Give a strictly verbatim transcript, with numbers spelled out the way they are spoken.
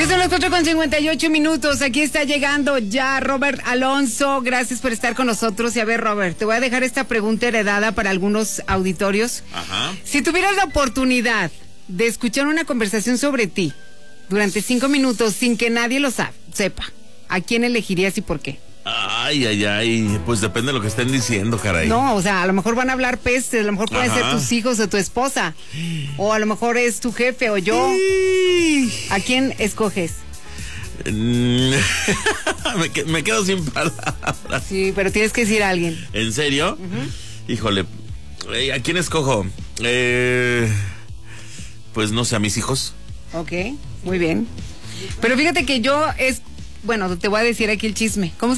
son las cuatro con cincuenta y ocho minutos. Aquí está llegando ya Robert Alonso. Gracias por estar con nosotros. Y a ver, Robert, te voy a dejar esta pregunta heredada para algunos auditorios. Ajá. Si tuvieras la oportunidad de escuchar una conversación sobre ti durante cinco minutos sin que nadie lo sa- sepa, ¿a quién elegirías y por qué? Ay, ay, ay. Pues depende de lo que estén diciendo, caray. No, o sea, a lo mejor van a hablar pestes, a lo mejor pueden Ajá. ser tus hijos o tu esposa. O a lo mejor es tu jefe o yo. ¿A quién escoges? Mm, me, que- me quedo sin palabras. Sí, pero tienes que decir a alguien. ¿En serio? Uh-huh. Híjole. Eh, ¿A quién escojo? Eh, pues no sé, a mis hijos. Ok, muy bien. Pero fíjate que yo es... Bueno, te voy a decir aquí el chisme. ¿Cómo